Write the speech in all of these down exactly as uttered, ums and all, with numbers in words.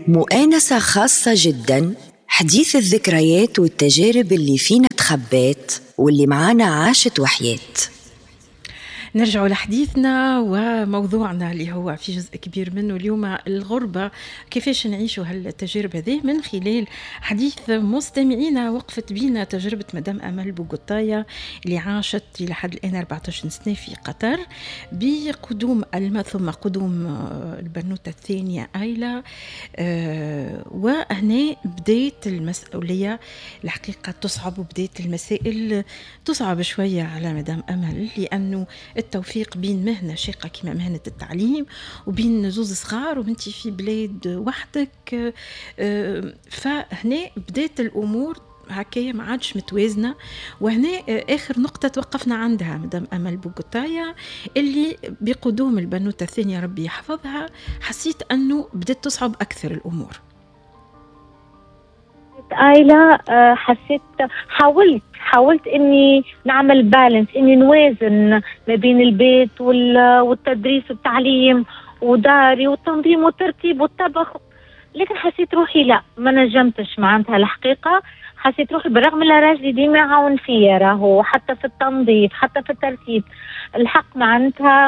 مؤانسة خاصة جداً، حديث الذكريات والتجارب اللي فينا تخبات واللي معانا عاشت وحيات. نرجع لحديثنا وموضوعنا اللي هو في جزء كبير منه اليوم الغربة، كيفاش نعيشوا هالتجربة هذه من خلال حديث مستمعينا. وقفت بينا تجربة مدام أمل بوغوتايا اللي عاشت لحد الآن أربعة عشر سنة في قطر بقدوم ألما ثم قدوم البنوتة الثانية آيلا. أه وهنا بداية المسؤولية الحقيقة تصعب، وبداية المسائل تصعب شوية على مدام أمل، لأنه التوفيق بين مهنة شاقة كما مهنة التعليم وبين زوز صغار وبنتي في بلاد وحدك. فهنا بدأت الأمور هكايا ما عادش متوازنة. وهنا آخر نقطة توقفنا عندها مدام أمل بوغوتايا اللي بقدوم البنوتة الثانية ربي يحفظها حسيت أنه بدأت تصعب أكثر الأمور. آيلا حسيت حاولت حاولت اني نعمل بالانس، اني نوازن ما بين البيت والتدريس والتعليم وداري والتنظيم والترتيب والطبخ، لكن حسيت روحي لا ما نجمتش معناتها الحقيقة. حسيت روحي بالرغم ان راجلي ديما يعاون فيا، راهو حتى في التنظيف حتى في الترتيب الحق معناتها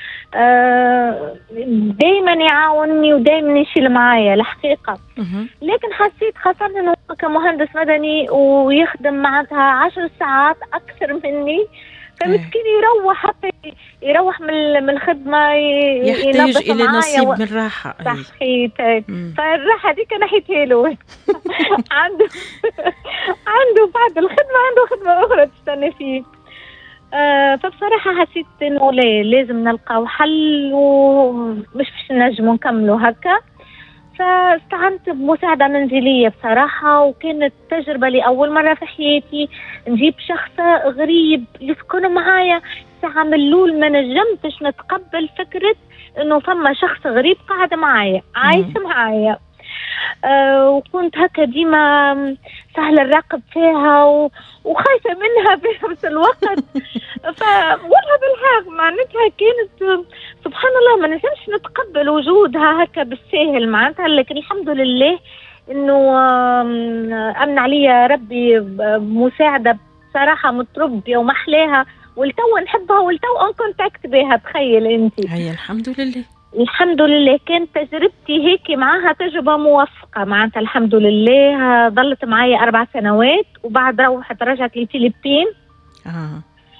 دايما يعاونني ودايما يشيل معايا الحقيقة. لكن حسيت خاصة انه كمهندس مدني ويخدم معناتها عشر ساعات اكثر مني، فمسكين يروح حتى يروح من الخدمة يحتاج إلى نصيب و... من راحة. صحيح. فالراحة دي كان نحيتها له عنده عنده بعد الخدمة عنده خدمة أخرى تستنى فيه. آه فبصراحة حسيت إنه لا لازم نلقاو حل ومش باش نجمو نكملوا هكا. فاستعنت بمساعدة منزلية بصراحة، وكانت تجربة لأول مرة في حياتي نجيب شخص غريب يسكن معايا. ساعة من الأول ما نجمتش نتقبل فكرة إنه فما شخص غريب قاعد معايا عايش معايا. أه وكنت هكا ديما سهل الراقب فيها و... وخايفة منها في نفس الوقت. فقولها بالحق معناتها كانت سبحان الله ما نجمش نتقبل وجودها هكا بالساهل معناتها، لكن الحمد لله إنه أمن عليا ربي مساعدة بصراحة متربية ومحلاها، والتو نحبها والتو ان كونتاكت بها. تخيل انت. هي الحمد لله الحمد لله كانت تجربتي هيك معها تجربة موفقة معناتها الحمد لله. ظلت معايا أربع سنوات وبعد روحت رجعت للفلبين. آه.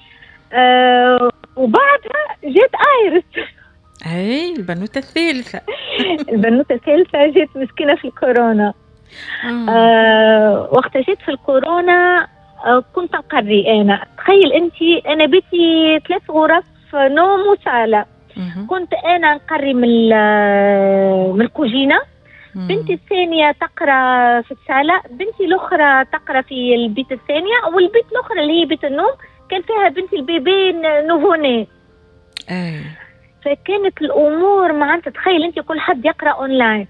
آه وبعدها جيت آيرس. اي البنوتة الثالثة. البنوتة الثالثة جيت مسكينة في الكورونا. آه. آه وقت جيت في الكورونا آه كنت نقري أنا. تخيل أنتي أنا بيتي ثلاث غرف نوم وصالة. كنت أنا نقري من من الكوجينة، بنتي الثانية تقرأ في الصالة، بنتي الأخرى تقرأ في البيت الثانية، والبيت الأخرى اللي هي بيت النوم كان فيها بنتي البيبي نوفوني. أي. فكانت الأمور معناتها تخيل أنت كل حد يقرأ أونلاين.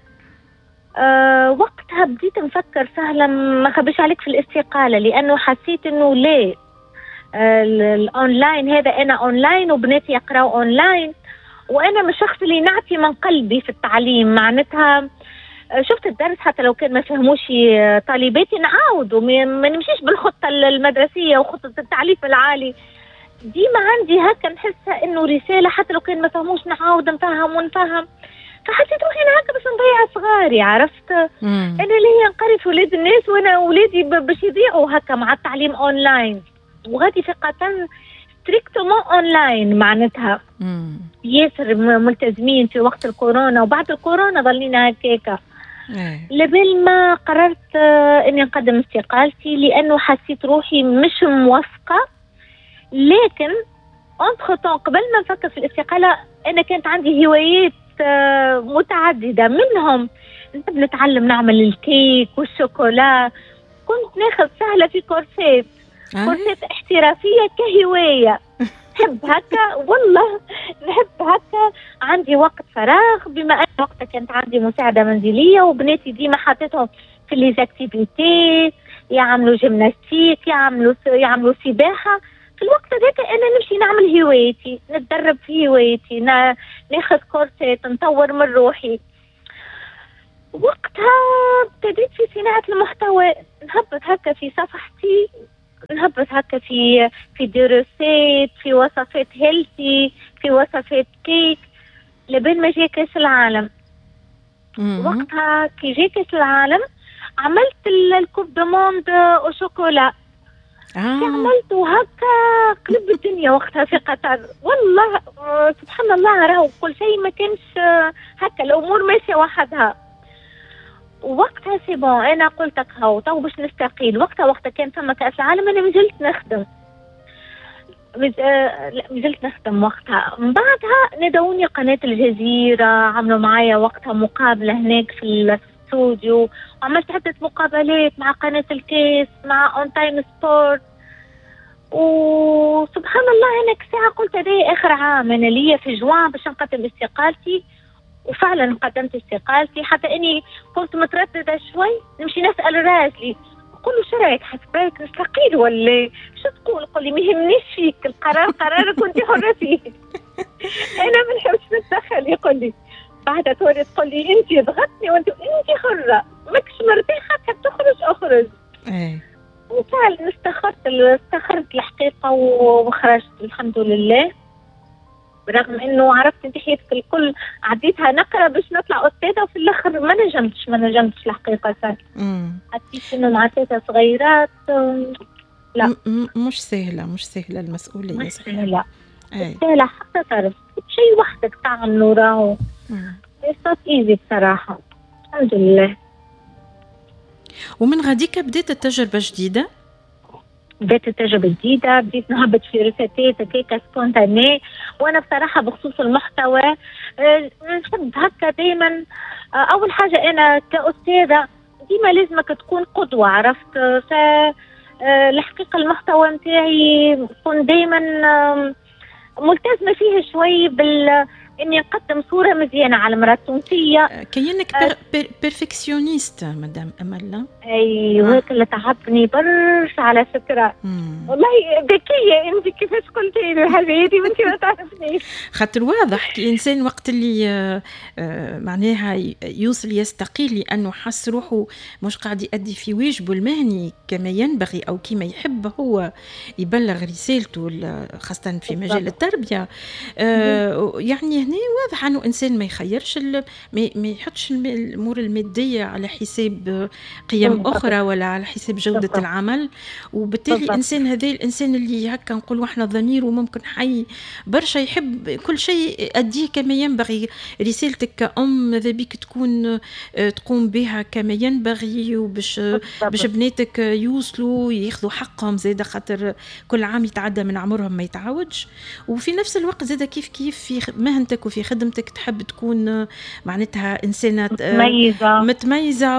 أه وقتها بديت نفكر سهلا ما خبيش عليك في الاستقالة، لأنه حسيت أنه ليه أه الأونلاين هذا أنا أونلاين وبناتي يقرأوا أونلاين، وأنا من الشخص اللي نعطي من قلبي في التعليم معناتها. شفت الدرس حتى لو كان ما فهموش طالباتي نعاود وما نمشيش بالخطة المدرسية وخطة التعليم العالي. ديما عندي هكا نحسها إنه رسالة حتى لو كان ما فهموش نعاود نفهم ونفهم. فحسيت روحي أنا هكا بس نضيع صغاري عرفت. مم. أنا اللي هي نقري في ولاد الناس وأنا ولادي باش يضيعوا هكا مع التعليم أونلاين، وغادي في قطر ستريكتومون أونلاين معناتها. مم. ياسر ملتزمين في وقت الكورونا، وبعد الكورونا ظلينا هكاكا. لبال ما قررت اني نقدم استقالتي لانه حسيت روحي مش موفقة. لكن انت قبل ما نفكر في الاستقالة انا كانت عندي هوايات متعددة، منهم نحب نتعلم نعمل الكيك والشوكولا. كنت ناخذ سهلة في كورسات كورسات احترافية كهواية. نحب هكا والله نحب هكا. عندي وقت فراغ بما أن وقتها كانت عندي مساعدة منزلية وبناتي ديما حطيتهم في ليزاكتيفيتي، يعملوا جيمناستيك يعملوا يعملوا سباحة. في الوقت هذاك أنا نمشي نعمل هوايتي، نتدرب في هوايتي، ناخذ كورسات نطور من روحي. وقتها ابتديت في صناعة المحتوى، نهبط هكا في صفحتي، نهبط هكا في في دروسات، في وصفات هيلثي، في وصفات كيك، لبين ما جاء كاس العالم. وقتها كي جاء كاس العالم عملت الكوب دو موند او شوكولا. آه. عملته هكا قلب الدنيا وقتها في قطر، والله سبحان الله، راهو كل شيء ما كانش هكا، الامور ماشيه وحدها. وقتها سي بون انا قلت لك هاو تو باش نستقيل. وقتها وقتها كان ثم كاس العالم، انا مازلت نخدم مز... آه... لا مازلت نخدم وقتها. من بعدها نادوني قناه الجزيره، عملوا معايا وقتها مقابله هناك في الاستوديو، وعملت عده مقابلات مع قناه الكاس، مع اون تايم سبورت. وسبحان الله انا كساعه قلت هذا اخر عام انا ليا في جوان باش نقدم استقالتي. وفعلا قدمت استقالتي، حتى اني كنت متردده شوي، نمشي نسال راسلي نقول له شو رايك، حسب رايك نستقيل ولا شو تقول؟ يقول لي ما يهمنيش فيك، القرار قرارك وانت حره فيه. انا ما نحبش نتدخل. يقول لي بعدها تولي تقول لي انت ضغطني وانت انت حره، ماكش مرتاحه تحب تخرج اخرج. ايه وفعلا استخرت استخرت الحقيقه وخرجت الحمد لله. برغم انه عرفت انت حياتك الكل عديتها نقرة باش نطلع استاذه، وفي الاخر ما نجمتش ما نجمتش الحقيقه. حسيت انه مع ثلاثه صغيرات لا م- مش سهله مش سهله المسؤوليه. مش سهله اي سهله حتى تعرف شيء وحدك تعمله، راهو صارت ايزي بصراحه الحمد لله. ومن غاديك بديت التجربه جديده؟ بديت تجربة جديدة، بديت نهبط في ريسيتات هكاكا سبونتاني. وانا بصراحة بخصوص المحتوى أه نحب هكا دايما. أه اول حاجة انا كأستاذة ديما لازمك تكون قدوة، عرفت؟ ف أه الحقيقة المحتوى متاعي يكون دايما أه ملتزمة فيه شوي بال اني نقدم صورة مزيانة على المرأة التونسية. كأنك أه بير بيرفكسيونيست مدام أمل. ايوه اللي تعبني برشا على فكرة. مم. والله ذكية انت كيفاش قلتي لي الحاجة هذه وانت ما تعرفنيش. خاطر واضح كي انسان وقت اللي آه آه معناها يوصل يستقيل لانه حس روحه مش قاعد يؤدي في واجبه المهني كما ينبغي او كما يحب هو يبلغ رسالته خاصة في مجال التربية. آه يعني هنا واضح انه انسان ما يخيرش ما يحطش الامور الماديه على حساب قيم اخرى ولا على حساب جوده بالضبط. العمل. وبالتالي بالضبط. الانسان هذا الانسان اللي هكا نقولوا احنا ضمير وممكن حي برشا يحب كل شيء اديه كما ينبغي. رسالتك كأم ماذا بيك تكون تقوم بها كما ينبغي، وباش باش بناتك يوصلوا ياخذوا حقهم زاده، خاطر كل عام يتعدى من عمرهم ما يتعاودش. وفي نفس الوقت زاده كيف كيف في مهنتك وفي خدمتك تحب تكون معناتها إنسانة متميزة متميزة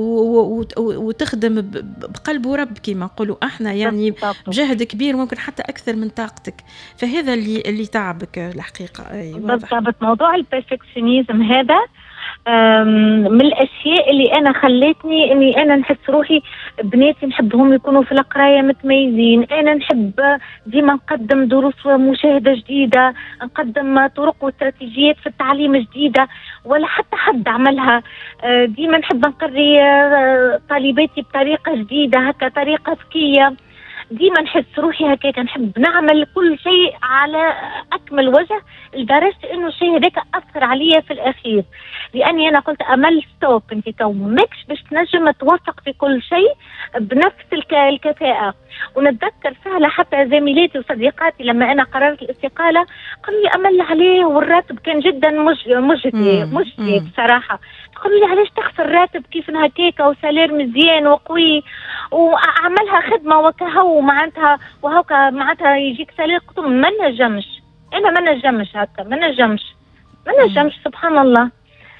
وتخدم بقلب ورب كما نقولوا احنا، يعني بجهد كبير ممكن حتى أكثر من طاقتك. فهذا اللي اللي تعبك الحقيقة. أيوة بالضبط. موضوع البرفكشنيزم هذا من الاشياء اللي انا خلتني اني انا نحس روحي بناتي نحبهم يكونوا في القرايه متميزين. انا نحب ديما نقدم دروس ومشاهده جديده، نقدم طرق واستراتيجيات في التعليم جديده ولا حتى حد عملها. ديما نحب نقري طالباتي بطريقه جديده هكا، طريقه ذكيه. ديما نحس روحي هكاك نحب نعمل كل شيء على اكمل وجه، لدرجه انه الشيء هذاك اثر عليا في الاخير. لاني انا قلت امل ستوب، انت تو ماكش باش تنجم توفق في كل شيء بنفس الكفاءه. ونتذكر فعلا حتى زميلاتي وصديقاتي لما انا قررت الاستقاله قالوا لي امل عليه، والراتب كان جدا مجدي مجدي بصراحه. قالوا لي علاش تخسر راتب كيف هكاك وسالير مزيان وقوي وعملها خدمه وكهو معناتها وهكا معناتها يجيك سالير. قلت ما نجمش، انا ما نجمش هكا، ما نجمش ما نجمش سبحان الله.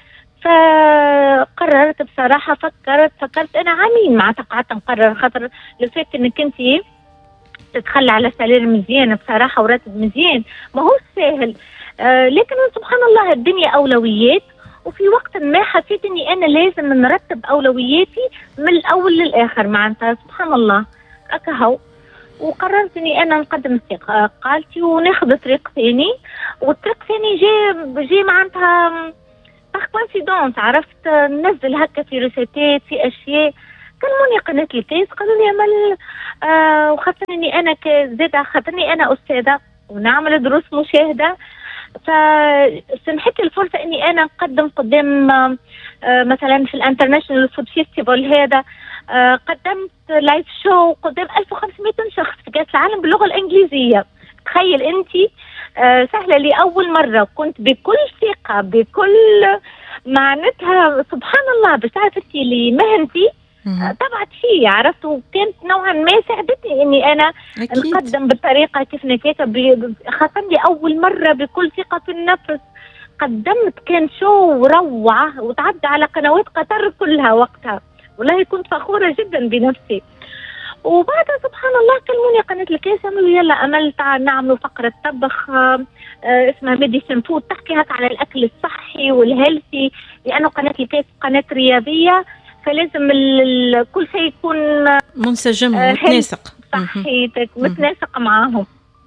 فقررت بصراحه، فكرت فكرت انا عامين معناتها قعدت نقرر، خاطر لو فات انك انت تتخلى على سالير مزيان بصراحه وراتب مزيان ما هو سهل. آه لكن سبحان الله الدنيا اولويات، وفي وقت ما حسيت اني انا لازم نرتب اولوياتي من الاول للاخر معناتها سبحان الله اكهو. وقررت اني انا نقدم استقالتي وناخذ طريق ثاني. والطريق ثاني جاي جاي معناتها باغ كوانسيدونس عرفت ننزل هكا في ريسيتات في اشياء. كلموني قناه الكاس قالوا لي امل آه وخاصه اني انا زاده خاطرني انا استاذه ونعمل دروس مشاهده، فسمحت لي الفرصه اني انا نقدم قدام آه مثلا في الانترناشونال فود فيستيفال هذا آه قدمت لايف شو قدام ألف وخمسمائة شخص في كاس العالم باللغه الانجليزيه. تخيل انت آه سهله لي اول مره، كنت بكل ثقه بكل معناتها سبحان الله باش تعرفتي لي مهنتي تبعت فيه عرفت، وكانت نوعا ما ساعدتني اني انا أكيد. نقدم بالطريقه كيف نكيتها خاصه لي اول مره بكل ثقه في النفس قدمت. كان شو روعه وتعدى على قنوات قطر كلها وقتها، والله كنت فخوره جدا بنفسي. وبعدها سبحان الله كلموني قناه الكاس قالوا يلا امل تعال نعملوا فقره طبخ آه اسمها ميديسين فود تحكي هكا على الاكل الصحي والهيلثي، لانه قناه الكاس قناه رياضيه فلازم كل شيء يكون منسجم ومتناسق صحيتك متناسق معاهم.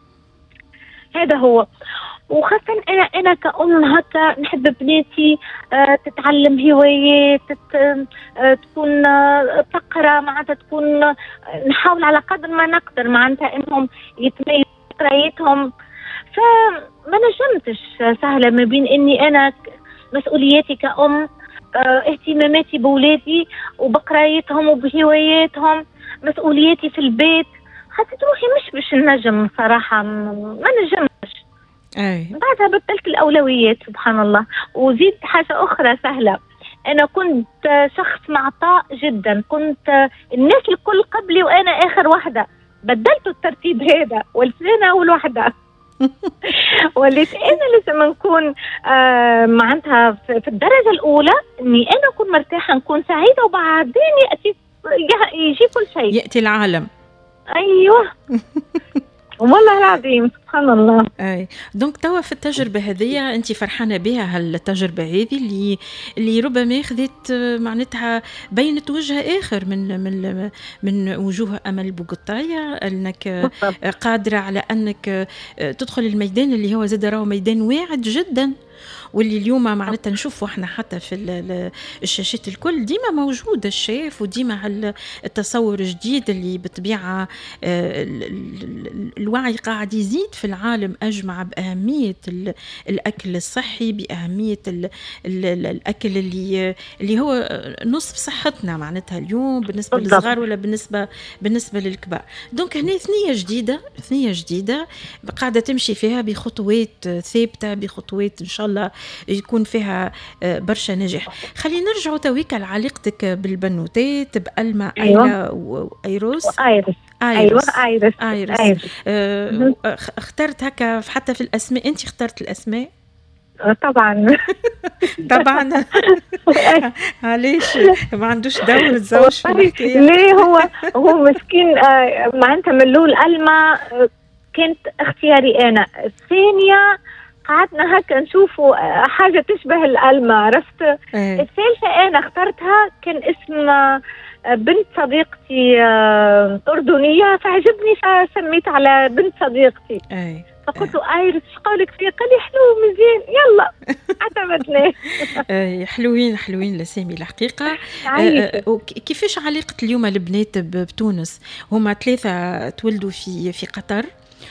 هذا هو. وخاصة أنا أنا كأم هكا نحب بناتي آه تتعلم هوايات آه تكون آه تقرأ معناتها تكون آه نحاول على قدر ما نقدر معناتها إنهم يتميزوا قرايتهم. فما نجمتش سهلة ما بين إني أنا مسؤولياتي كأم آه اهتماماتي بولادي وبقرايتهم وبهواياتهم، مسؤولياتي في البيت، حسيت روحي مش باش نجم صراحة ما نجمتش. أي. بعدها بدلت الأولويات سبحان الله. وزيد حاجة أخرى سهلة، أنا كنت شخص معطاء جدا، كنت الناس الكل قبلي وأنا آخر واحدة، بدلت الترتيب هذا والفلانة أول واحدة وليت أنا لازم نكون آه معناتها في الدرجة الأولى إني أنا أكون مرتاحة نكون سعيدة، وبعدين يأتي يجي كل شيء يأتي العالم. أيوه والله العظيم سبحان الله. اي دونك توا في التجربه هذه انت فرحانه بها، هالتجربه هذه اللي اللي ربما اخذت معناتها بينت وجه اخر من من من وجوه امل بوقطايه، انك قادره على انك تدخل الميدان اللي هو زاد راهو ميدان واعد جدا، واللي اليوم معناتها نشوفوا احنا حتى في الشاشات الكل ديما موجود الشيف، وديما التصور الجديد اللي بالطبيعه الوعي قاعد يزيد في العالم أجمع بأهمية الأكل الصحي، بأهمية الأكل اللي اللي هو نصف صحتنا معناتها اليوم بالنسبة للصغار ولا بالنسبة بالنسبة للكبار. دونك هنا ثنية جديدة ثنية جديدة قاعدة تمشي فيها بخطوات ثابتة، بخطوات إن شاء الله يكون فيها برشا نجاح. خلينا نرجعوا تويك لعلاقتك بالبنوتات بألما أيوة. أيلا وأيروس وآيرس. آيرس. أيوة آيرس. آيرس. آيرس. آه اخترت هكا حتى في الأسماء، أنت اخترت الأسماء؟ طبعا طبعا علاش ما عندوش دور الزوج في الحكاية؟ ليه هو هو مسكين آه معناتها ملول ألما آه كانت اختياري أنا. الثانية قعدنا هكا نشوفوا حاجة تشبه الألما عرفت. أيه. الثالثة أنا اخترتها كان اسم بنت صديقتي أردنية فعجبني فسميت على بنت صديقتي. أيه. فقلت له آيرس شو قولك فيه؟ قال لي حلو مزيان يلا اعتمدناه. حلوين حلوين الأسامي الحقيقة. كيفاش علاقة اليوم البنات بتونس؟ هما ثلاثة تولدوا في في قطر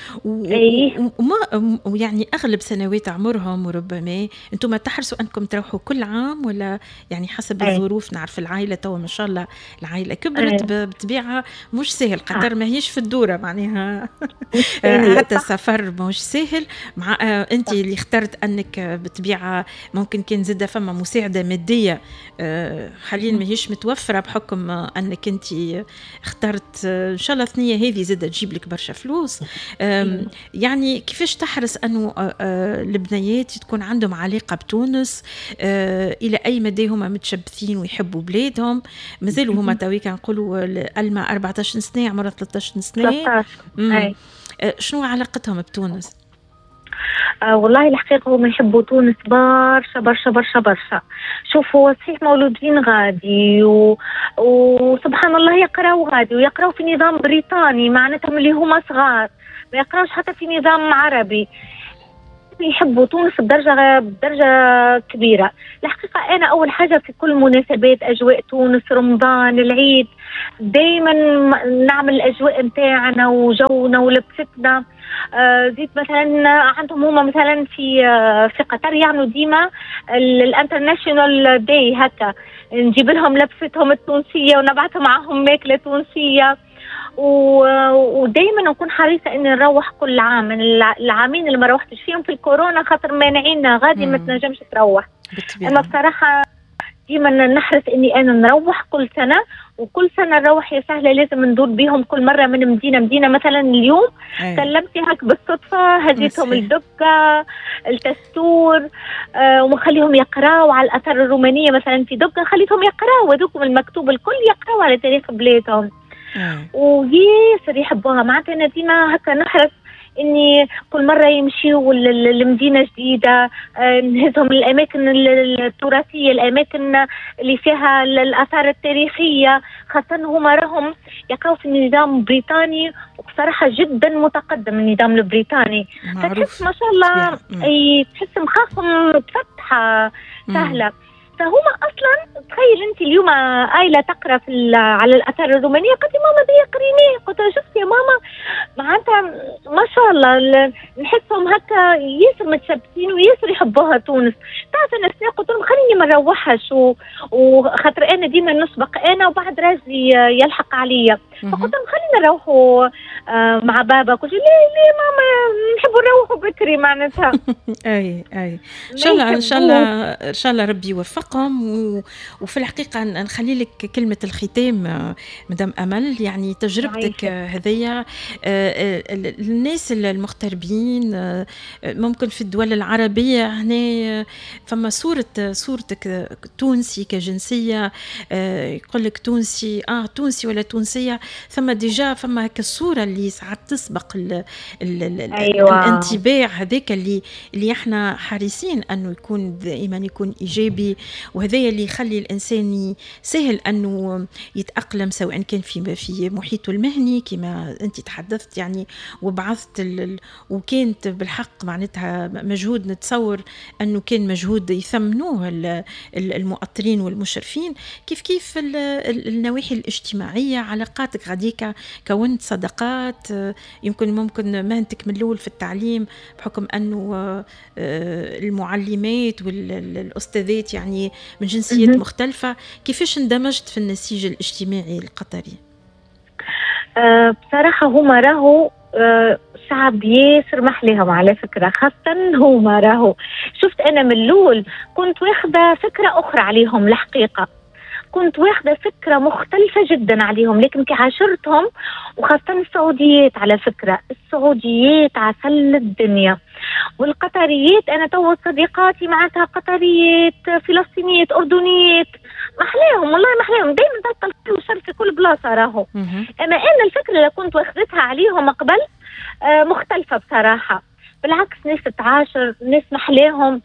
وما يعني أغلب سنوات عمرهم، وربما أنتم تحرصوا أنكم تروحوا كل عام ولا يعني حسب أي. الظروف؟ نعرف العائلة توا ما شاء الله العائلة كبرت أي. بطبيعة مش سهل، قطر ما هيش في الدورة معناها حتى السفر مش سهل. مع أنت اللي اخترت أنك بطبيعة ممكن كان زادة فما مساعدة مادية حاليا ما هيش متوفرة بحكم أنك أنت اخترت إن شاء الله ثنية هذه زادة تجيب لك برشا فلوس. يعني كيفاش تحرص أنه البنيات تكون عندهم علاقة بتونس؟ إلى أي مدى هم متشبثين ويحبوا بلادهم؟ مازالوا هم تويك نقولوا ألما أربعة عشر سنة عمرها ثلاثة عشر سنة. شنو علاقتهم بتونس؟ آه والله الحقيقة هم يحبوا تونس برشا برشا برشا برشا. شوفوا صحيح مولودين غادي و... وسبحان الله يقرأوا غادي ويقرأوا في نظام بريطاني معناتهم اللي هما صغار، ما يقرأوش حتى في نظام عربي. يحبوا تونس بدرجة بدرجة كبيرة. الحقيقة أنا أول حاجة في كل مناسبات أجواء تونس، رمضان، العيد، دايما نعمل الأجواء متاعنا وجونا ولبستنا. آه زيد مثلا عندهم هما مثلا في آه في قطر يعملوا ديما الانترناشونال داي، هكا نجيب لهم لبستهم التونسية ونبعث معهم ماكلة تونسية. ودايما نكون حريصة اني نروح كل عام. من العامين اللي ما روحتش فيهم في الكورونا خاطر مانعين غادي ما تنجمش تروح. اما بصراحة ديما نحرص اني انا نروح كل سنة، وكل سنة نروح يا سهلة لازم ندور بيهم كل مرة من مدينة مدينة. مثلا اليوم كلمتي هك بالصدفة، هديتهم الدقة، التستور، آه ومخليهم يقراوا على الآثار الرومانية. مثلا في دقة خليتهم يقراوا وذوكم المكتوب الكل يقراوا على تاريخ بلادهم. وياسر يحبوها. معناتها أنا ديما هكا نحرص إني كل مرة يمشيوا لمدينة جديدة، نهزهم الأماكن التراثية، الأماكن اللي فيها الآثار التاريخية، خاصة هما راهم يقعوا في النظام البريطاني، وبصراحة جدا متقدم النظام البريطاني. فتحس ما شاء الله أي تحس مخاخهم متفتحة سهلة. فهما اصلا تخيل انت اليوم آيلة تقرا في على الاثار الرومانيه، قلت لي ماما دي قرينيه، قلت لها شفت يا ماما معناتها ما شاء الله نحسهم هكا ياسر متشبثين وياسر يحبوها تونس. تعرف انا سنة قلت لهم خليني ما نروحش، وخاطر انا ديما نسبق انا وبعد راجلي يلحق عليا، فقلت لهم خلينا نروحوا مع بابا. قلت لي ليه ماما نحبوا نروحوا بكري معناتها. اي اي ان شاء الله ان شاء الله ان شاء الله ربي يوفق. وفي الحقيقة نخلي لك كلمة الختام مدام أمل، يعني تجربتك هذية الناس المغتربين ممكن في الدول العربية هنا فما صورة صورتك تونسي كجنسية، يقول لك تونسي اه تونسي ولا تونسية، ثم ديجا فما هكا الصورة اللي ساعات تسبق ال ال أيوة. الانطباع هذاك اللي اللي احنا حريصين انه يكون دائما يكون ايجابي، وهذا اللي يخلي الإنسان سهل أنه يتأقلم سواء كان في في محيطه المهني كما أنت تحدثت يعني، وبعثت ال... وكانت بالحق معناتها مجهود نتصور أنه كان مجهود يثمنوه المؤطرين والمشرفين. كيف كيف ال... النواحي الاجتماعية، علاقاتك غاديكا، كونت صداقات، يمكن ممكن مهنتك من الأول في التعليم بحكم أنه المعلمات والأستاذات يعني من جنسيات مختلفة، كيفاش اندمجت في النسيج الاجتماعي القطري؟ أه بصراحة هما راهو أه شعب ياسر محليهم على فكرة، خاصة هما راهو شفت أنا من الأول كنت واخدة فكرة أخرى عليهم. الحقيقة كنت واخدة فكرة مختلفة جدا عليهم، لكن كي عاشرتهم وخاصة السعوديات، على فكرة السعوديات عسل الدنيا، والقطريات أنا تو صديقاتي معناتها قطريات، فلسطينيات، أردنيات، محلاهم والله محلاهم، دايما تلقى الخير والشر في كل بلاصة راهو. أما أنا الفكرة اللي كنت واخدتها عليهم قبل آه مختلفة بصراحة، بالعكس ناس تعاشر، ناس محلاهم،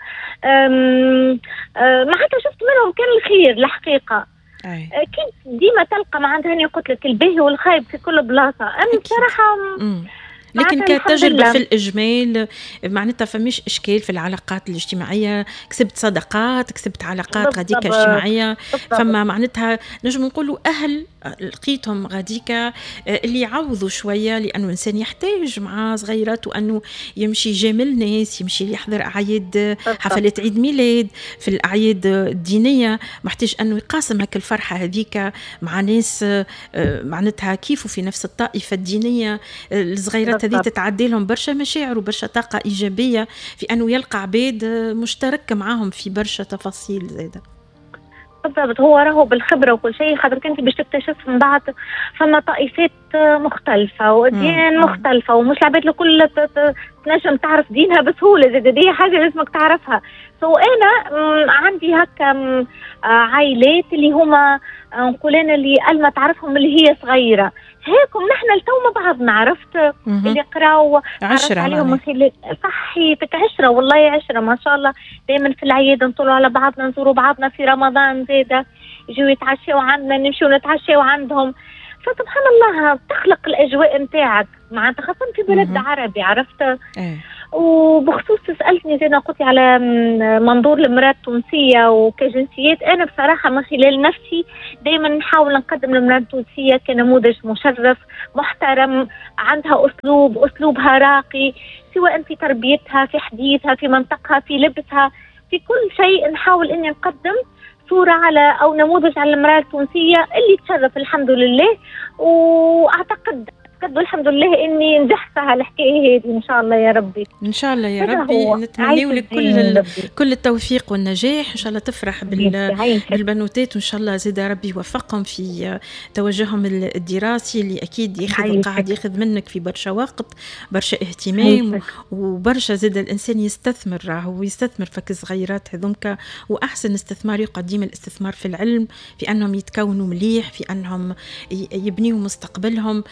ما حتى شفت منهم كان الخير الحقيقة. كنت ديما تلقى معناتها هاني قلت لك الباهي والخايب في كل بلاصة. أنا بصراحة لكن كتجربة في الإجمال معناتها فماش إشكال في العلاقات الاجتماعية، كسبت صداقات، كسبت علاقات غاديكا اجتماعية، فما معناتها نجم نقولوا أهل لقيتهم غاديكا اللي يعوضوا شوية، لأنه الإنسان يحتاج مع صغيرته أنه يمشي جامل ناس، يمشي يحضر أعياد حفلات عيد ميلاد، في الأعياد الدينية محتاج أنه يقاسم هك الفرحة هذيك مع ناس معناتها كيفوا في نفس الطائفة الدينية. الصغيرات هذه تتعدي لهم برشا مشاعر وبرشا طاقة إيجابية في أنه يلقى عباد مشتركة معهم في برشا تفاصيل زيادة. بالضبط، هو راهو بالخبرة وكل شيء، خاطر كنت باش تكتشف من بعد فما طائفات مختلفة وديان مختلفة، ومش العباد الكل تنجم تعرف دينها بسهولة، زي دي حاجة لازمك تعرفها. سو أنا عندي هكا عائلات اللي هما نقولين اللي ألما تعرفهم اللي هي صغيرة، هيكم نحن لتو بعضنا عرفت اللي قراو عشرة عليهم صحيتك عشرة، والله عشرة ما شاء الله. دائما في العيادة نطلعوا على بعضنا، نزوروا بعضنا في رمضان زيادة، يجوا يتعشوا عندنا، نمشوا نتعشوا عندهم. فسبحان الله تخلق الأجواء نتاعك معناتها خاصة في بلد عربي عرفت. وبخصوص سألتني زي ما قلت على منظور المرأة التونسية وكجنسيات، أنا بصراحة من خلال نفسي دايما نحاول نقدم المرأة التونسية كنموذج مشرف محترم، عندها أسلوب أسلوبها راقي، سواء في تربيتها، في حديثها، في منطقها، في لبسها، في كل شيء نحاول إني نقدم صورة على أو نموذج على المرأة التونسية اللي تشرف الحمد لله. وأعتقد الحمد لله اني نجحت في هالحكايه هذه ان شاء الله يا ربي. ان شاء الله يا ربي، نتمنى لك كل كل التوفيق والنجاح، ان شاء الله تفرح بال... بالبنوتات، وان شاء الله زيد ربي يوفقهم في توجههم الدراسي اللي اكيد ياخذ قاعد ياخذ منك في برشا وقت، برشا اهتمام، وبرشا زيد الانسان يستثمر، راهو يستثمر فك صغيرات هذومك، واحسن استثمار يقدم الاستثمار في العلم، في انهم يتكونوا مليح، في انهم يبنيوا مستقبلهم،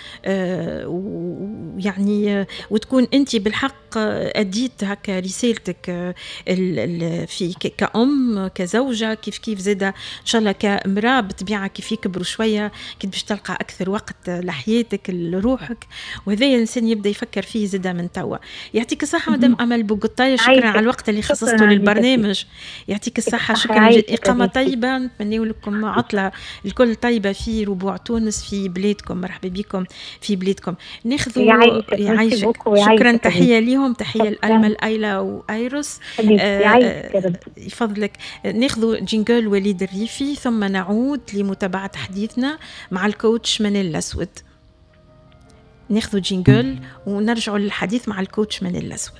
ويعني وتكون انت بالحق اديت هكا رسالتك في كأم كزوجة، كيف كيف زاده ان شاء الله كامرأة بطبيعة كيف يكبروا شوية كي باش تلقى اكثر وقت لحياتك لروحك، وهذا الانسان يبدا يفكر فيه زاده من توا. يعطيك الصحة مدام امل بوغطاي، شكرا على الوقت اللي خصصته للبرنامج، يعطيك الصحة، شكرا جدا، اقامة طيبة، نتمنى لكم عطلة الكل طيبة في ربوع تونس، في بلادكم، مرحبا بكم في بلادكم. ناخذوا يعيشك، شكرا، تحيه ليهم، تحيه لألمى ايلا وايروس، آه يفضلك. ناخذوا جينجل وليد الريفي ثم نعود لمتابعه حديثنا مع الكوتش منال الاسود. ناخذوا جينجل ونرجعوا للحديث مع الكوتش منال الاسود.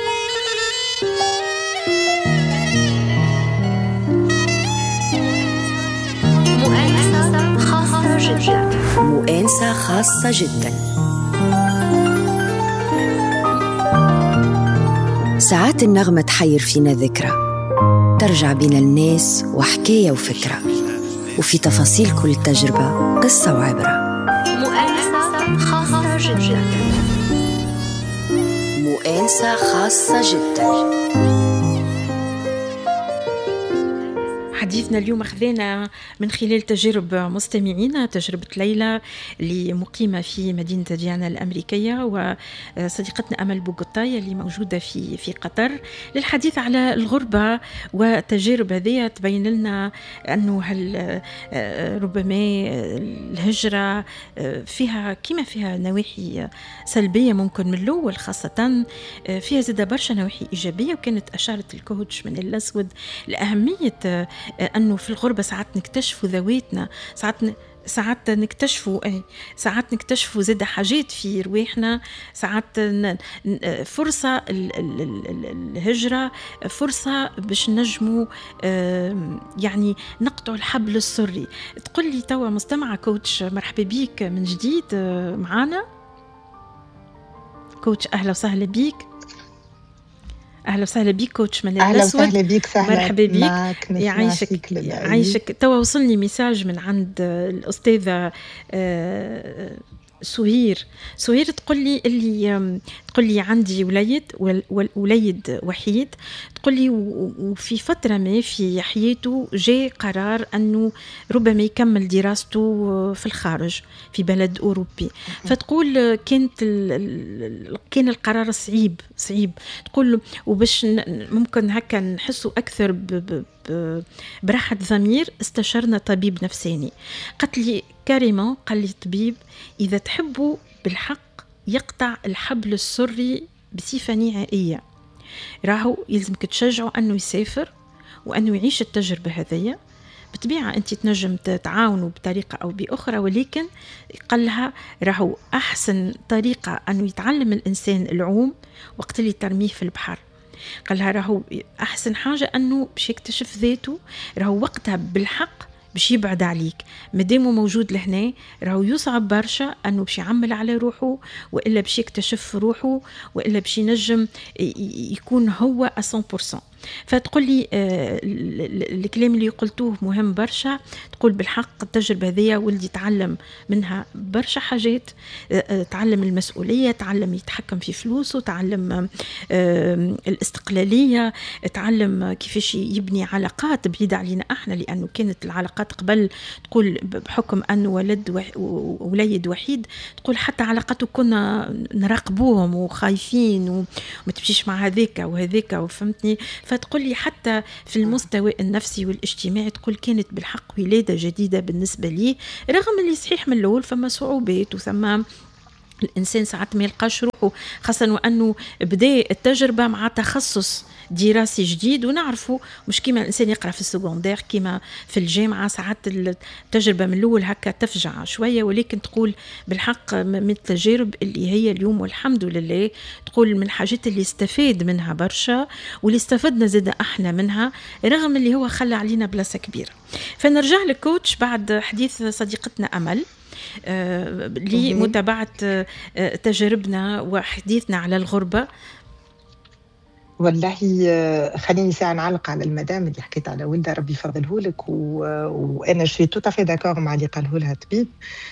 مؤانسة خاصة جدا، مؤانسة خاصة جدا. ساعات النغمة تحير فينا ذكرى، ترجع بين الناس وحكاية وفكرة، وفي تفاصيل كل تجربة قصة وعبرة. مؤانسة خاصة جدا، مؤانسة خاصة جدا. حديثنا اليوم أخذنا من خلال تجارب مستمعينا، تجربة ليلى اللي مقيمة في مدينة ديانا الأمريكية، وصديقتنا أمل بوغطاي اللي موجودة في في قطر، للحديث على الغربة والتجارب هذه. تبين لنا أنه هل ربما الهجرة فيها كما فيها نواحي سلبية ممكن من الأول، خاصة فيها زاد برشا نواحي إيجابية، وكانت أشارت الكوتش من الأسود لأهمية أنه في الغربة ساعات نكتشفوا ذواتنا، ساعات ساعات نكتشفوا أي ساعات نكتشفوا زاد حاجات في رواحنا، ساعات فرصة الهجرة فرصة باش نجموا يعني نقطعوا الحبل السري. تقول لي توا مستمعة كوتش، مرحبا بيك من جديد معنا كوتش، أهلا وسهلا بيك. اهلا وسهلا بيك كوتش منال الاسود. اهلا وسهلا بيك، سهلا مرحبا بيك، يعيشك يعيشك. توا وصلني ميساج من عند الاستاذه سهير سهير تقول لي اللي تقول لي عندي وليد وليد وحيد، تقول لي وفي فترة ما في حياته جاء قرار أنه ربما يكمل دراسته في الخارج في بلد أوروبي، فتقول كانت كان القرار صعيب صعيب تقول وباش ممكن هكا نحسه أكثر ب ب براحة ضمير استشرنا طبيب نفساني. قالت لي كريمة، قال لي الطبيب إذا تحبوا بالحق يقطع الحبل السري بصفة نهائية، راهو يلزمك تشجعوا أنه يسافر وأنه يعيش التجربة هذية. بطبيعة أنت تنجم تتعاونوا بطريقة أو بأخرى، ولكن قال لها راهو أحسن طريقة أنه يتعلم الإنسان العوم وقت اللي ترميه في البحر. قال لها راهو أحسن حاجة أنه باش يكتشف ذاته، راهو وقتها بالحق باش يبعد عليك، مادامه موجود لهنا راهو يصعب برشا أنه باش يعمل على روحه، وإلا باش يكتشف روحه، وإلا باش ينجم يكون هو مية بالمية. فتقول لي آه الكلام اللي قلتوه مهم برشا. تقول بالحق التجربة هذه ولدي تعلم منها برشا حاجات، آه تعلم المسؤولية، تعلم يتحكم في فلوسه، تعلم آه الاستقلالية، تعلم كيفاش يبني علاقات بعيدة علينا احنا، لأنه كانت العلاقات قبل تقول بحكم أنه ولد ووليد وحيد، تقول حتى علاقاته كنا نراقبوهم وخايفين وما تمشيش مع هذيك وهذيك، وفهمتني. فتقول لي حتى في المستوى النفسي والاجتماعي تقول كانت بالحق ولادة جديدة بالنسبة لي، رغم اللي صحيح من الأول فما صعوبات وثم الإنسان ساعات ما يلقاش روحه، خاصة وأنه بدأ التجربة مع تخصص دراسي جديد، ونعرفه مش كيما الإنسان يقرأ في السكوندير كيما في الجامعة، ساعات التجربة من الأول هكا تفجع شوية، ولكن تقول بالحق من التجارب اللي هي اليوم والحمد لله تقول من الحاجات اللي استفاد منها برشا واللي استفدنا زاد احنا منها، رغم اللي هو خلى علينا بلاصة كبيرة. فنرجع لكوتش بعد حديث صديقتنا أمل آه لمتابعة آه تجاربنا وحديثنا على الغربة. والله خليني ساعة نعلق على المدام اللي حكيت على ولدها، ربي يفضله لك، و... وأنا شوي توتا في داكور مع اللي قاله لها الطبيب،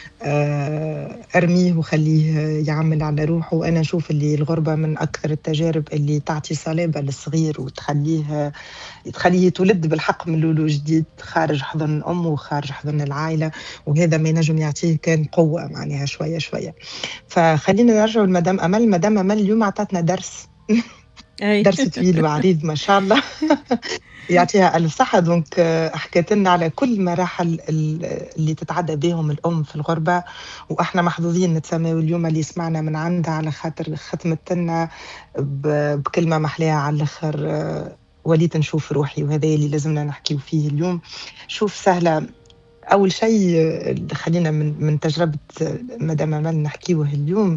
أرميه وخليه يعمل على روحه. وأنا نشوف اللي الغربة من أكثر التجارب اللي تعطي صلابة للصغير وتخليه تخليه يتولد بالحق من لولو جديد خارج حضن أمه وخارج حضن العائلة، وهذا ما ينجم يعطيه كان قوة معناها شوية شوية. فخلينا نرجع لمدام أمل. مدام أمل اليوم عطتنا درس درس طويل وعريض ما شاء الله يعطيها ألف صحة. دونك حكيت لنا على كل مراحل اللي تتعدى بهم الأم في الغربة، وإحنا محظوظين نتسماو اليوم اللي سمعنا من عندها، على خاطر ختمت لنا بكلمة محلية على الآخر، وليت نشوف روحي، وهذا اللي لازمنا نحكيو فيه اليوم. شوف سهلة، أول شيء خلينا من, من تجربة مدام أمل نحكيوه اليوم،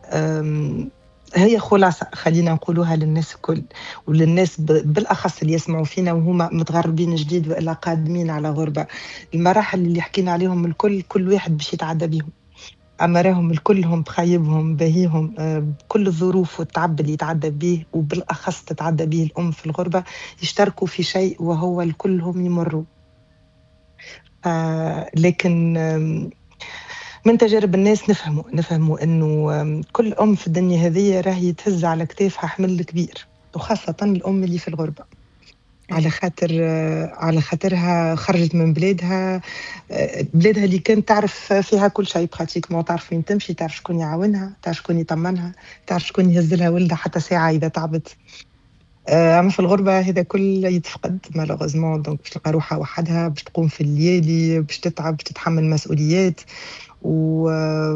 هي خلاصة خلينا نقولوها للناس الكل، وللناس بالأخص اللي يسمعوا فينا وهما متغربين جديد وإلا قادمين على غربة. المراحل اللي حكينا عليهم الكل كل واحد باش يتعدى بيهم، أما راهم الكلهم بخيبهم باهيهم بكل الظروف والتعب اللي يتعدى به، وبالأخص تتعدى به الأم في الغربة، يشتركوا في شيء وهو الكلهم يمروا. آه لكن من تجارب الناس نفهموا نفهموا انه كل ام في الدنيا هذه راهي تهز على كتافها حمل كبير، وخاصه الام اللي في الغربه، على خاطر على خاطرها خرجت من بلادها بلادها اللي كانت تعرف فيها كل شيء براتيكمون، تعرف وين تمشي، تعرف شكون يعاونها، تعرف شكون يطمنها، تعرف شكون يهز لها ولدها حتى ساعه اذا تعبت. اما في الغربه هذا كل يتفقد مالوغوزمون. دونك باش تلقى روحها وحدها، باش تقوم في الليالي، باش تتعب، باش تتحمل مسؤوليات، و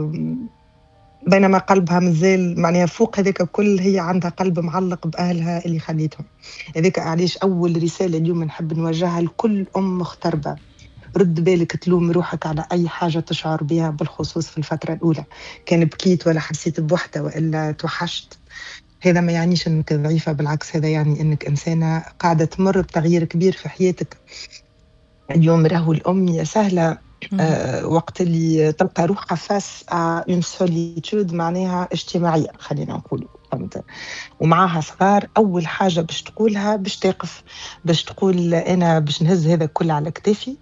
بينما قلبها مازال معناها فوق هذاك كل، هي عندها قلب معلق بأهلها اللي خليتهم. هذاك علاش أول رسالة اليوم نحب نوجهها لكل أم مغتربة، رد بالك تلوم روحك على أي حاجة تشعر بها، بالخصوص في الفترة الأولى. كان بكيت ولا حسيت بوحدة وإلا توحشت، هذا ما يعنيش أنك ضعيفة، بالعكس هذا يعني أنك إنسانة قاعدة تمر بتغيير كبير في حياتك. اليوم راهو الأم يا سهلة آه وقت اللي تلقى روحها فاس اون سوليتود معناها اجتماعيه خلينا نقولوا، فهمت، ومعاها صغار، اول حاجه باش تقولها باش تقف، باش تقول انا باش نهز هذا كله على كتافي،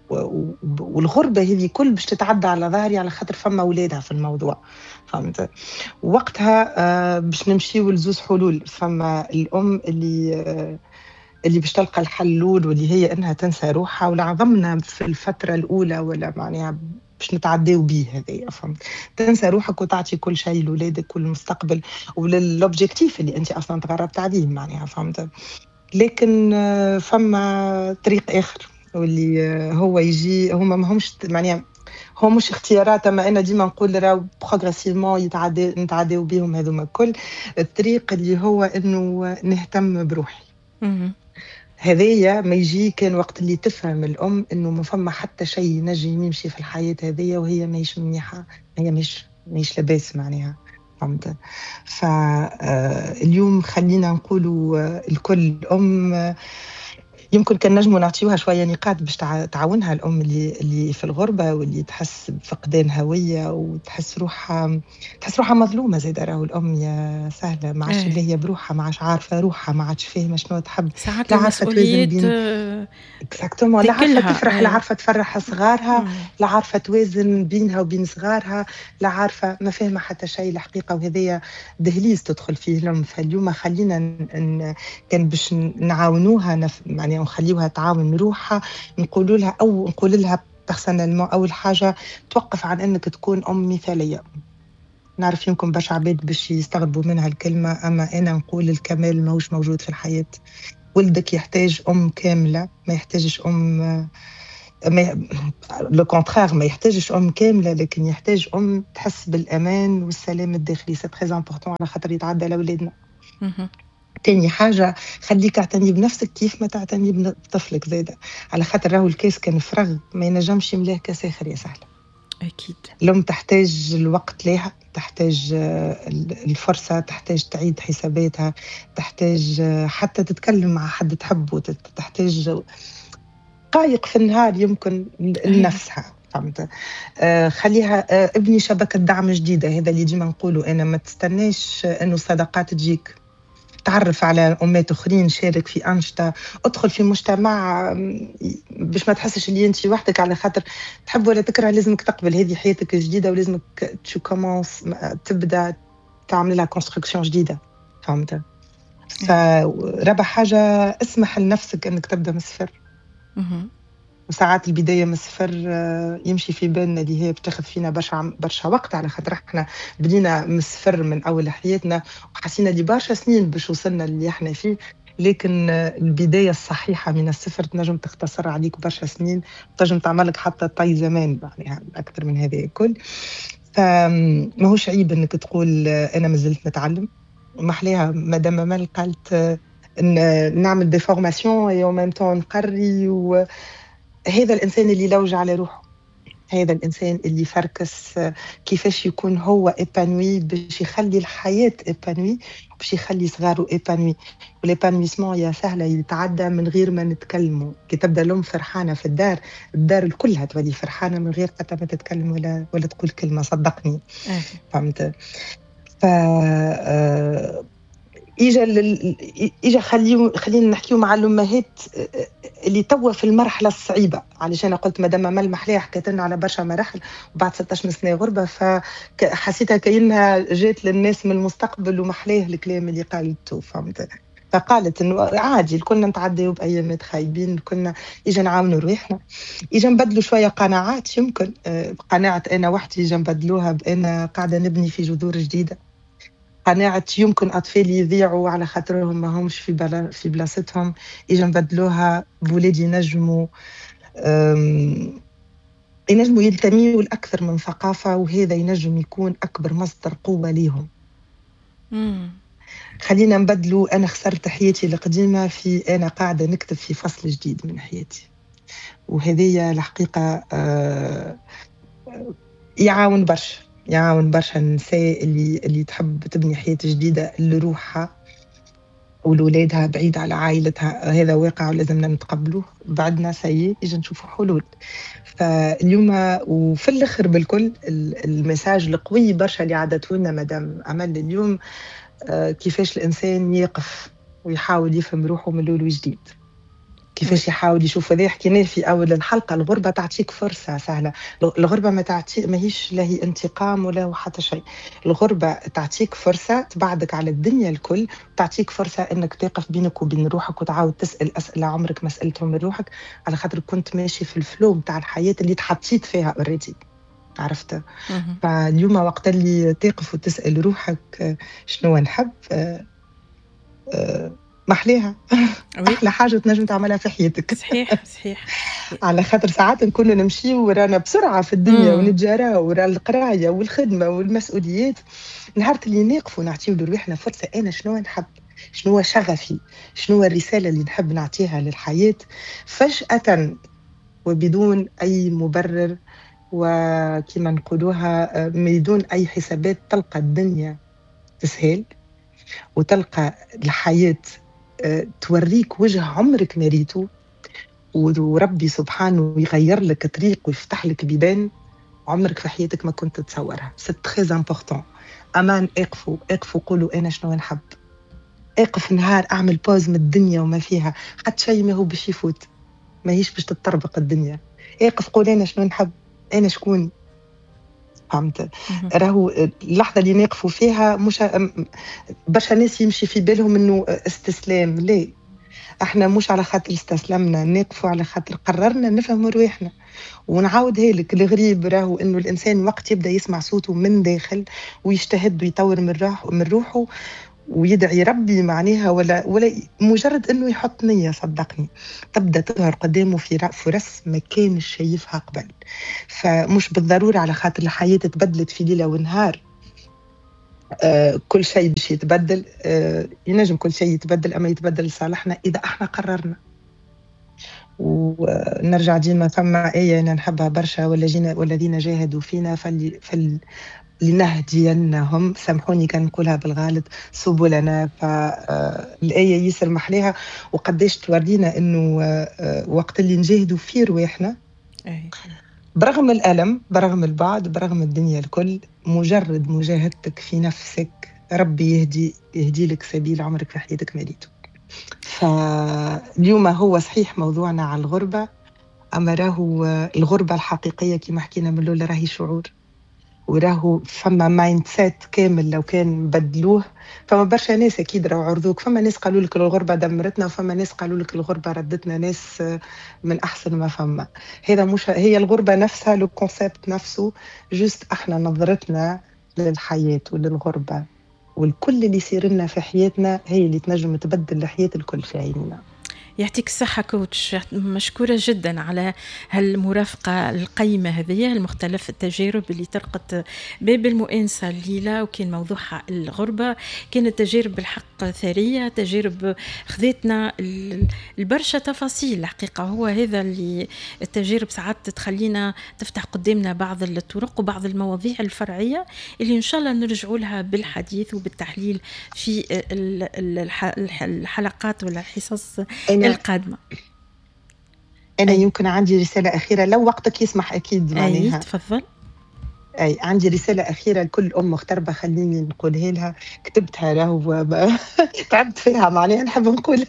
والغربه هذه كل باش تتعدى على ظهري على خاطر فما اولادها في الموضوع، فهمت. وقتها آه باش نمشيو لزوز حلول، فما الام اللي آه اللي باش تلقى الحل الأول واللي هي انها تنسى روحها، والعظمنا في الفتره الاولى ولا معناها باش نتعداو بيه هذايا، فهمت، تنسى روحك وتعطي كل شيء لولادك والمستقبل وللوبجيكتيف اللي انت اصلا تغربت عليه معناها، فهمت. لكن فما طريق اخر واللي هو يجي، هما ما همش معناها هو مش اختيارات، اما انا ديما نقول راهو بروغريسيفمون يتعدى نتعداو بهم هذوما الكل. الطريق اللي هو انه نهتم بروحي، هذايا ما يجي كان وقت اللي تفهم الأم إنه ما فما حتى شيء ينجم يمشي في الحياة هذيا وهي ماهيش منيحة، هي مش ماهيش لاباس معناها، فهمت. فاليوم خلينا نقولوا الكل أم يمكن كان نجموا نعطيوها شويه نقاط باش تعاونها الام اللي اللي في الغربه واللي تحس بفقدان هويه وتحس روحها تحس روحها مظلومه زاده. راهو الام يا سهله ما عادش اللي هي بروحها، ما عادش عارفه روحها، ما عادش فاهمه شنو تحب، لا عارفه توازن بين اكزاكتومون، لا عارفه تفرح، لا عارفه تفرح صغارها، لا عارفه توازن بينها وبين صغارها، لا عارفه ما فاهمه حتى شيء الحقيقه. وهذايا دهليز تدخل فيه الام. فاليوم خلينا ن... كان باش نعاونوها نف... يعني نخليوها تعاون روحها، نقولوا لها او نقول لها بيرسونيلمون اول حاجه توقف عن انك تكون ام مثاليه. نعرف يمكن باش عباد باش يستغربوا منها الكلمه، اما انا نقول الكمال ماهوش موجود في الحياه. ولدك يحتاج ام كامله، ما يحتاجش ام ما لو كونترير، ما يحتاجش ام كامله، لكن يحتاج ام تحس بالامان والسلام الداخلي. سي تري امبورطون على خاطر يتعدى على اولادنا. تاني حاجة خليك اعتني بنفسك كيف ما تعتني بطفلك زاده، على خاطر راهو الكاس كان فراغ ما ينجمش يملاه كاس آخر يا سهلة. أكيد الأم تحتاج الوقت لها، تحتاج الفرصة، تحتاج تعيد حساباتها، تحتاج حتى تتكلم مع حد تحبه، تحتاج قايق في النهار يمكن لنفسها. فهمت؟ آه خليها آه ابني شبكة دعم جديدة. هذا اللي ديما نقوله أنا، ما تستناش أنه الصداقات تجيك، تعرف على أمات أخرين، شارك في أنشطة، ادخل في مجتمع باش ما تحسش اللي أنت وحدك، على خاطر تحب ولا تكره لازمك تقبل هذه حياتك الجديدة، ولازمك تو كومونس تبدأ تعمل لها كونستركسيون جديدة. فهمت؟ فرابع حاجة اسمح لنفسك أنك تبدأ من الصفر. وساعات البداية من الصفر يمشي في بالنا اللي هي بتاخذ فينا برشا برشا وقت، على خاطر احنا بدينا من الصفر من أول حياتنا وحسينا لي برشا سنين باش وصلنا اللي احنا فيه. لكن البداية الصحيحة من الصفر تنجم تختصر عليك برشا سنين، تنجم تعملك حتى طي زمان يعني أكثر من هذا الكل. فماهوش عيب أنك تقول أنا مازلت نتعلم. محليها مدام مال قالت نعمل دي فورماسيون اي او ميم طون نقري. و هذا الإنسان اللي لوج على روحه، هذا الإنسان اللي فركس كيفاش يكون هو إيبانوي باش يخلي الحياة إيبانوي، باش يخلي صغاره إيبانوي. والإيبانويسمون يا سهلة يتعدى من غير ما نتكلموا. كي تبدأ الأم فرحانة في الدار، الدار الكلها تولي فرحانة من غير حتى ما تتكلم ولا ولا تقول كلمة، صدقني. فهمت؟ ف إجا لل... إجا خليو خلينا نحكيو مع الأمهات اللي توا في المرحلة الصعيبة. علشان أنا قلت مدام مال محلية حكيت لنا على برشا مراحل وبعد ستة عشر سنة غربة، فحسيتها كأنها جات للناس من المستقبل ومحليه الكلام اللي قالته. فهمت؟ فقالت إنه عادي كنا نتعديو بأيامات خايبين، كنا إجا نعاونوا روحنا، إجا نبدلوا شوية قناعات. يمكن قناعة أنا وحدي إجا نبدلوها بأنا قاعدة نبني في جذور جديدة. قناعة يمكن أطفالي يضيعوا على خاطرهم ما همش في بلا في بلاصتهم، إجا نبدلوها بولادي ينجموا ينجموا يلتميوا لأكثر من ثقافة، وهذا ينجم يكون أكبر مصدر قوة ليهم. مم. خلينا نبدلوا أنا خسرت حياتي القديمة في أنا قاعدة نكتب في فصل جديد من حياتي. وهذه الحقيقة يعاون برشا يعاون برشا النساء اللي اللي تحب تبني حياة جديدة لروحها ولولادها بعيد على عائلتها. هذا واقع ولازمنا نتقبلوه. بعدنا سيء إجا نشوفوا حلول. فاليوم وفي الآخر بالكل المساج القوي برشا اللي عادته لنا مدام أمل اليوم، كيفاش الإنسان يقف ويحاول يفهم روحه من الأول وجديد، كيفاش يحاول يشوف. هذا حكيناه في أول الحلقة. الغربة تعطيك فرصة سهلة. الغربة ما تعطي ما هيش لا هي انتقام ولا حتى شيء. الغربة تعطيك فرصة تبعدك على الدنيا الكل، تعطيك فرصة إنك تقف بينك وبين روحك وتعاود تسأل أسئلة عمرك ما سألتهم من روحك، على خاطر كنت ماشي في الفلو متاع الحياة اللي تحطيت فيها اوريدي. عرفت؟ فاليوم وقت اللي تقف وتسأل روحك شنو نحب، أه أه محليها أحلى حاجة تنجم تعملها في حياتك. صحيح صحيح. على خاطر ساعات نكون نمشي ورانا بسرعة في الدنيا ونتجارى ورا القراية والخدمة والمسؤوليات. نهار اللي نقفوا نعطيو لروحنا فرصة أنا شنو نحب، شنو شغفي، شنو الرسالة اللي نحب نعطيها للحياة، فجأة وبدون أي مبرر وكما نقولوها بدون أي حسابات، تلقى الدنيا تسهل وتلقى الحياة توريك وجه عمرك ما ريتو. وربي سبحانه يغير لك طريق ويفتح لك بيبان عمرك في حياتك ما كنت تتصورها. سي تري امبورطون. امان اقفوا اقفوا قولوا انا شنو نحب. اقف نهار اعمل بوز من الدنيا وما فيها، حتى شيء ما هو باش يفوت، ما هيش باش تتطربق الدنيا. اقف قول انا شنو نحب، انا شكون. فهمت؟ راهو اللحظه اللي نقفوا فيها مش برشا ناس يمشي في بالهم انه استسلام. لا، احنا مش على خاطر استسلمنا، نقفوا على خاطر قررنا نفهم رواحنا. ونعاودها لك، الغريب راهو انه الانسان وقت يبدا يسمع صوته من داخل ويجتهد ويطور من روحه من روحه ويدعي ربي معناها، ولا ولا مجرد انه يحط نيه، صدقني تبدا تظهر قدامه في فرص ما كانش شايفها قبل. فمش بالضروره على خاطر الحياه تبدلت في ليله ونهار آه كل شيء باش يتبدل. آه ينجم كل شيء يتبدل، اما يتبدل لصالحنا اذا احنا قررنا. ونرجع ديما فما آية أنا نحبها برشا، والذين جاهدوا فينا فل... فل... لنهدينهم، سامحوني كان نقولها بالغالط، سبلنا. فالآية يسر محليها وقديش تورينا إنه وقت اللي نجاهدوا في رواحنا برغم الألم، برغم البعد، برغم الدنيا الكل، مجرد مجاهدتك في نفسك ربي يهدي يهدي لك سبيل عمرك في حياتك ماليته. فاليوم هو صحيح موضوعنا على الغربة، أما راهو الغربة الحقيقية كما حكينا من الأول راهي شعور، وراهو فما مايند سيت كامل لو كان بدلوه. فما برشا ناس أكيد راهو عرضوك، فما ناس قالوا لك الغربة دمرتنا، وفما ناس قالوا لك الغربة ردتنا ناس من أحسن ما فما. هذا مش هي الغربة نفسها، لو كونسيبت نفسه، جست احنا نظرتنا للحياة وللغربة والكل اللي يصير لنا في حياتنا هي اللي تنجم تبدل الحياة الكل في عيننا. يعطيك الصحة كوتش، مشكورة جدا على هالمرافقة القيمة هذه، المختلف التجارب اللي طرقت باب المؤانسة الليلة، وكان موضوعها الغربة. كانت تجارب بالحق ثرية، تجارب خذتنا البرشا تفاصيل. الحقيقة هو هذا اللي التجارب ساعات تخلينا تفتح قدامنا بعض الطرق وبعض المواضيع الفرعية اللي إن شاء الله نرجعوا لها بالحديث وبالتحليل في الحلقات ولا الحصص القادمة. أنا أي. يمكن عندي رسالة أخيرة لو وقتك يسمح أكيد معناها. أي تفضل. أي عندي رسالة أخيرة لكل أم مغتربة، خليني نقولها لها، كتبتها راهو تعبت فيها معناها نحب نقولها.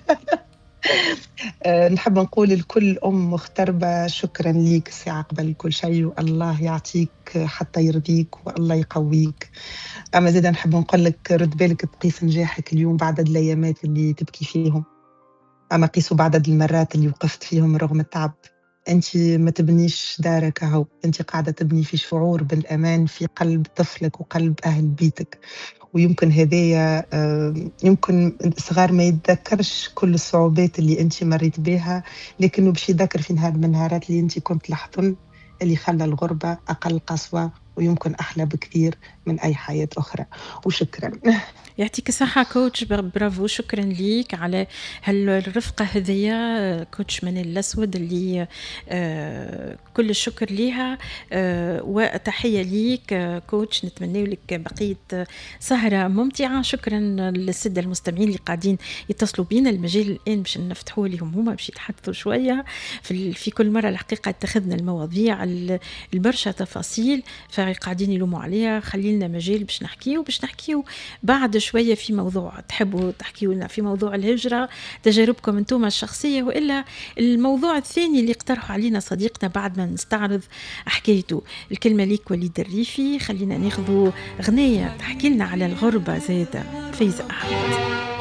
نحب نقول لكل أم مغتربة شكرا ليك ساعة قبل كل شيء، والله يعطيك حتى يرضيك والله يقويك. أما زيدا نحب نقول لك رد بالك تقيس نجاحك اليوم بعدد الأيامات اللي تبكي فيهم، أما قيسوا بعدد المرات اللي وقفت فيهم رغم التعب. أنت ما تبنيش دارك أهو، أنت قاعدة تبني في شعور بالأمان في قلب طفلك وقلب أهل بيتك. ويمكن هذايا يمكن الصغار ما يتذكرش كل الصعوبات اللي أنت مريت بها، لكنه باش يذكر في نهار من النهارات اللي أنت كنت لحظن اللي خلى الغربة أقل قسوة ويمكن أحلى بكثير من أي حياة أخرى. وشكرا. يعطيك الصحة كوتش، برافو، شكرا ليك على هالرفقة هذية كوتش منال الأسود اللي آه كل الشكر ليها. آه وتحية ليك آه كوتش، نتمنى لك بقية سهرة ممتعة. شكرا للسادة المستمعين اللي قاعدين يتصلوا بينا. المجال الآن باش نفتحوا لهم هما باش يتحدثوا شوية في, في كل مرة. الحقيقة اتخذنا المواضيع البرشا تفاصيل فقاعدين يلوموا عليها، خلينا مجال باش نحكيه وباش نحكيه بعد شوية في موضوع تحبوا تحكيوا لنا في موضوع الهجرة، تجاربكم انتم الشخصية، وإلا الموضوع الثاني اللي اقترحوا علينا صديقنا بعد ما نستعرض حكايته. الكلمة ليك وليد الريفي. خلينا ناخذوا غنية تحكي لنا على الغربة زيادة، فايزة أحمد.